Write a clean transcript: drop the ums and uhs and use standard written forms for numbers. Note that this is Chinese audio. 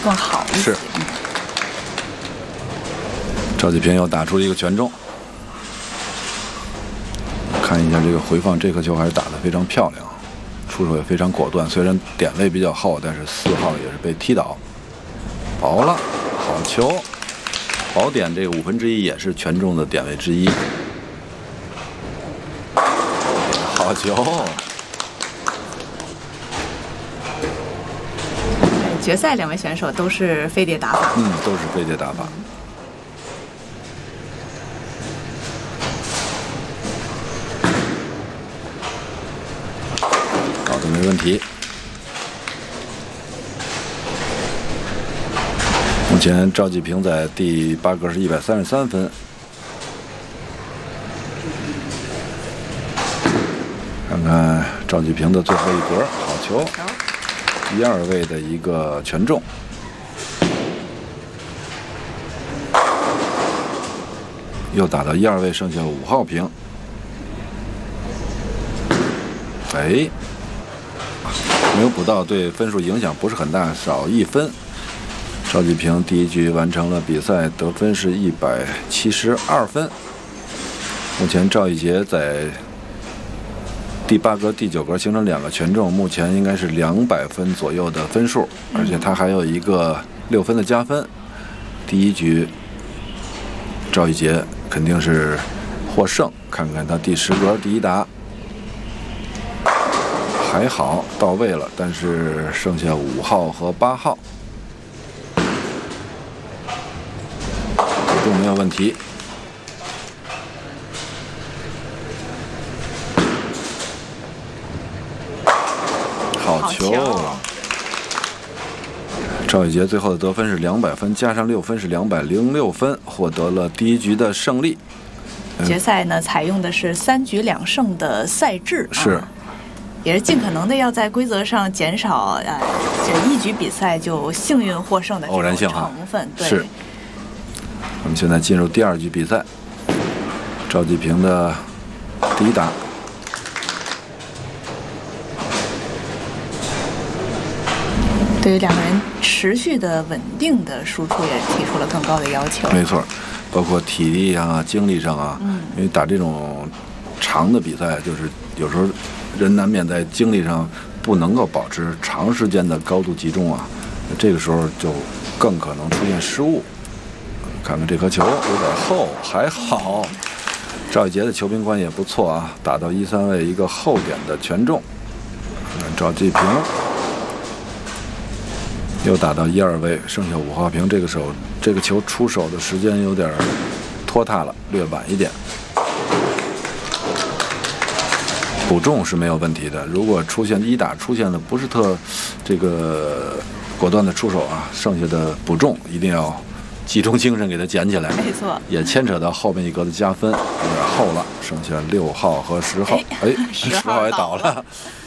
更好一些。 是。赵继平又打出了一个全中。看一下这个回放，这颗球还是打得非常漂亮，出手也非常果断。虽然点位比较厚，但是4号也是被踢倒，薄了，好球。薄点这个1/5也是全中的点位之一。好球！ 决赛2位选手都是飞碟打法， 都是飞碟打法。搞得没问题。目前赵继平在第8格是133分。看看赵继平的最后一格，好球，1、2位的一个全中。又打到1、2位，剩下5号屏。哎，没有补到，对分数影响不是很大，少1分。赵继平第一局完成了比赛，得分是172分。目前赵一杰在第8格、第9格形成2个全中，目前应该是200分左右的分数，而且他还有一个6分的加分。第一局赵一杰肯定是获胜，看看他第10格第一打还好到位了，但是剩下5号和8号都没有问题。好球！赵一杰最后的得分是200分，加上6分是206分，获得了第一局的胜利。 决赛呢，采用的是3局2胜的赛制， 是， 也是尽可能的要在规则上减少这一局比赛就幸运获胜的偶然性成分。对。 是。我们现在进入第2局比赛，赵继平的第一打。 对于2个人持续的稳定的输出也提出了更高的要求。 没错，包括体力啊、精力上啊，因为打这种长的比赛，就是有时候人难免在精力上不能够保持长时间的高度集中啊，这个时候就更可能出现失误。看看这颗球有点厚，还好。赵一杰的球评观也不错啊，打到1、3位一个后点的全中。赵继平又打到1、2位，剩下5号屏。这个这个球出手的时间有点拖沓了，略晚一点。补中是没有问题的。如果一打出现了不是这个果断的出手啊，剩下的补中一定要集中精神给它捡起来。 没错， 也牵扯到后面一格的加分，有点厚了，剩下6号和10号。哎，10号也倒了。